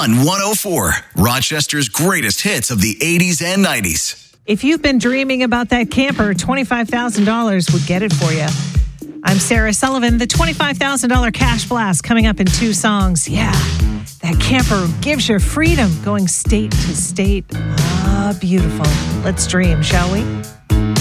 Fun 104, Rochester's greatest hits of the 80s and 90s. If you've been dreaming about that camper, $25,000 would get it for you. I'm Sarah Sullivan. The $25,000 cash blast coming up in 2 songs. Yeah, that camper gives you freedom going state to state. Ah, beautiful. Let's dream, shall we?